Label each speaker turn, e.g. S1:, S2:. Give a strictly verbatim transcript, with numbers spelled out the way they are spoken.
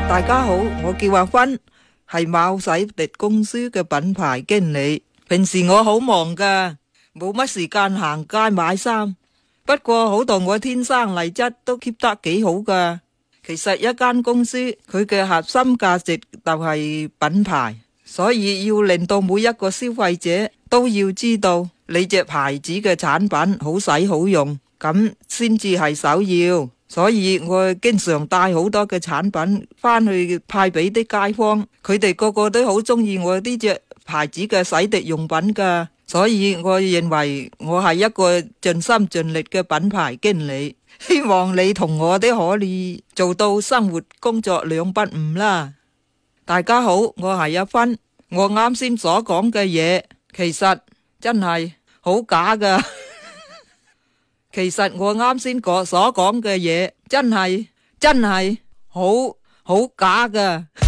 S1: 大家好，我叫阿芬，係貓洗滌公司嘅品牌經理。平時我好忙噶，冇乜時間行街買衫。不過好到我天生麗質都 keep 得幾好噶。其實一間公司佢嘅核心價值就係品牌，所以要令到每一個消費者都要知道你隻牌子嘅產品好使好用，咁先至係首要。所以我經常帶好多嘅產品返去派俾啲街坊，佢哋個個都好中意我呢隻牌子嘅洗滌用品噶。所以我認為我係一個盡心盡力嘅品牌經理，希望你同我都可以做到生活工作兩不誤啦。大家好，我係阿芬。我啱先所講嘅嘢其實真係好假噶。其實我啱先所講嘅嘢真係真係好好假噶。